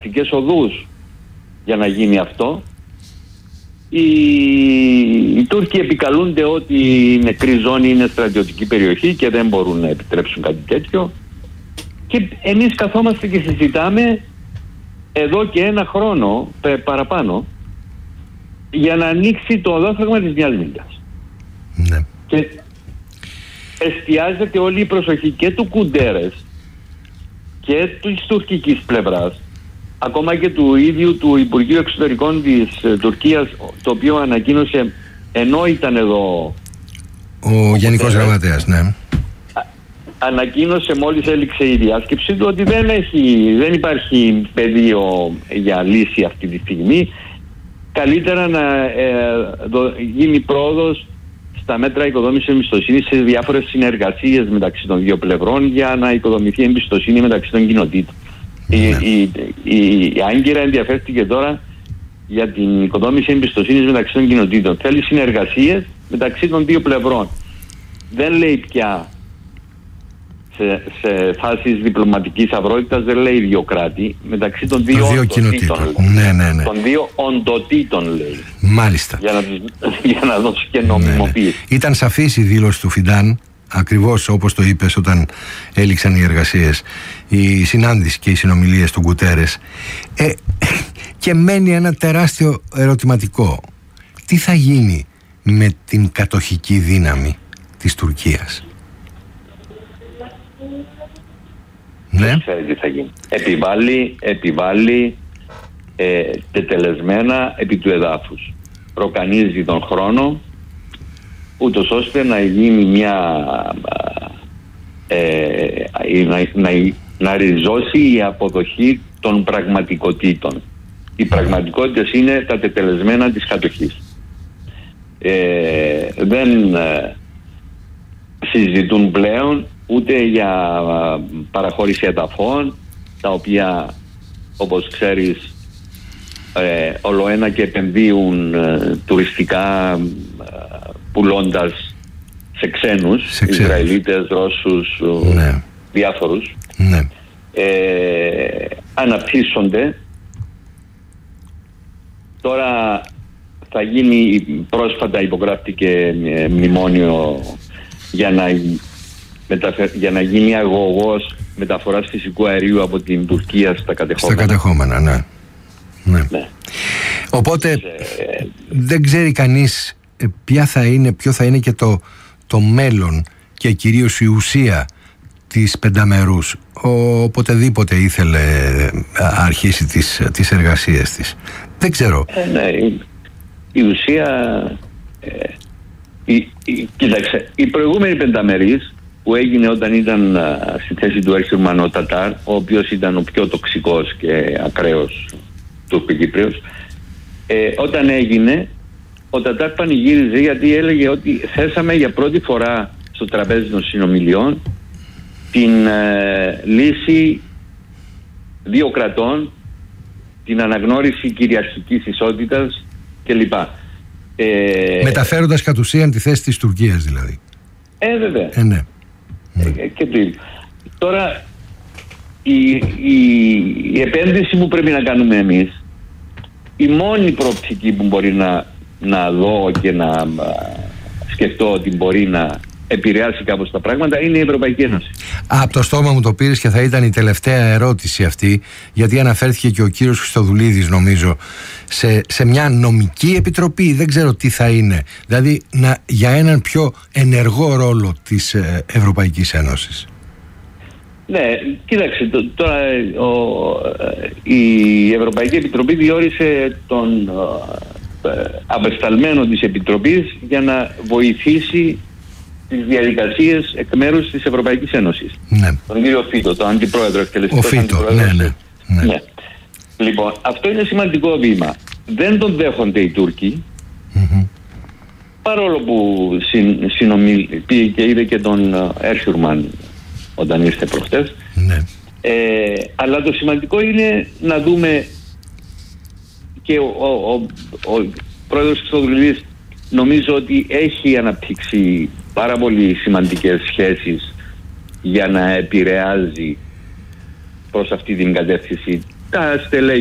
διπλωματικές οδούς για να γίνει αυτό. Οι Τούρκοι επικαλούνται ότι η νεκρή ζώνη είναι στρατιωτική περιοχή και δεν μπορούν να επιτρέψουν κάτι τέτοιο. Και εμείς καθόμαστε και συζητάμε εδώ και ένα χρόνο παραπάνω για να ανοίξει το οδόφραγμα της Νέας Μήλτας. Ναι. Και εστιάζεται όλη η προσοχή και του Κουντέρες και της τουρκικής πλευράς, ακόμα και του ίδιου του Υπουργείου Εξωτερικών της Τουρκίας, το οποίο ανακοίνωσε ενώ ήταν εδώ ο Γενικός Γραμματέας, ναι. Ανακοίνωσε μόλις έληξε η διάσκεψη του ότι δεν υπάρχει πεδίο για λύση αυτή τη στιγμή. Καλύτερα να γίνει πρόοδος στα μέτρα οικοδόμησης εμπιστοσύνης σε διάφορες συνεργασίες μεταξύ των δύο πλευρών για να οικοδομηθεί εμπιστοσύνη μεταξύ των κοινοτήτων. Η Άγκυρα ενδιαφέρθηκε τώρα για την οικοδόμηση εμπιστοσύνης μεταξύ των κοινοτήτων. Θέλει συνεργασίες μεταξύ των δύο πλευρών. Δεν λέει πια σε φάσεις διπλωματικής αυρότητας, δεν λέει δύο κράτη, μεταξύ των δύο κοινοτήτων. Ναι. Των δύο οντοτήτων λέει. Μάλιστα. Για να δώσει και νομιμοποίηση. Ναι. Ήταν σαφής η δήλωση του Φιντάν, ακριβώς όπως το είπες όταν έληξαν οι εργασίες, η συνάντηση και οι συνομιλίες του Γκουτέρες. Και μένει ένα τεράστιο ερωτηματικό. Τι θα γίνει με την κατοχική δύναμη της Τουρκίας? Ναι. Ξέρει τι θα γίνει. Επιβάλλει τετελεσμένα επί του εδάφους. Ροκανίζει τον χρόνο ούτως ώστε να γίνει να ριζώσει η αποδοχή των πραγματικοτήτων. Οι πραγματικότητες είναι τα τετελεσμένα της κατοχής. Δεν συζητούν πλέον ούτε για παραχώρηση εδαφών, τα οποία όπως ξέρεις ολοένα και επενδύουν τουριστικά, πουλώντας σε ξένους, Ισραηλίτες, Ρώσους, ναι, διάφορους. Ναι. Αναπτύσσονται. Τώρα θα γίνει, πρόσφατα υπογράφτηκε μνημόνιο για να γίνει αγωγός μεταφοράς φυσικού αερίου από την Τουρκία στα κατεχόμενα. Στα κατεχόμενα, ναι. Οπότε δεν ξέρει κανείς ποιο θα είναι και το μέλλον και κυρίως η ουσία της πενταμερούς, οποτεδήποτε ήθελε αρχίσει τις εργασίες της. Δεν ξέρω. Ναι, η ουσία κοίταξε, η προηγούμενη πενταμερής που έγινε όταν ήταν στη θέση του Έρχιουρμαν ο Τατάρ, ο οποίος ήταν ο πιο τοξικός και ακραίος Τουρκοκύπριος, όταν έγινε, ο Τατάρ πανηγύριζε γιατί έλεγε ότι θέσαμε για πρώτη φορά στο τραπέζι των συνομιλιών την λύση δύο κρατών, την αναγνώριση κυριαρχικής ισότητας κλπ. Μεταφέροντας κατ' ουσίαν τη θέση της Τουρκίας δηλαδή. Βέβαια. Ναι. Και το ίδιο. Τώρα η επένδυση που πρέπει να κάνουμε εμείς, η μόνη προοπτική που μπορεί να δω και να σκεφτώ ότι μπορεί να επηρεάσει κάπως τα πράγματα είναι η Ευρωπαϊκή Ένωση. Από το στόμα μου το πήρες και θα ήταν η τελευταία ερώτηση αυτή, γιατί αναφέρθηκε και ο κύριος Χριστοδουλίδης νομίζω σε μια νομική επιτροπή, δεν ξέρω τι θα είναι, δηλαδή για έναν πιο ενεργό ρόλο της Ευρωπαϊκής Ένωσης. Ναι, κοίταξε, τώρα η Ευρωπαϊκή Επιτροπή διόρισε τον απεσταλμένο της Επιτροπής για να βοηθήσει τις διαδικασίες εκ μέρους της Ευρωπαϊκής Ένωσης. Ναι. Τον κύριο Φίτο, τον αντιπρόεδρο, εκτελεστικό αντιπρόεδρο. Ναι. Λοιπόν, αυτό είναι σημαντικό βήμα. Δεν τον δέχονται οι Τούρκοι, παρόλο που πήγε και είδε και τον Έρχιουρμαν όταν ήρθε προχτές. Ναι. Αλλά το σημαντικό είναι να δούμε, και ο πρόεδρος Χριστοδουλίδης νομίζω ότι έχει αναπτύξει πάρα πολύ σημαντικές σχέσεις για να επηρεάζει προς αυτή την κατεύθυνση τα στελέχη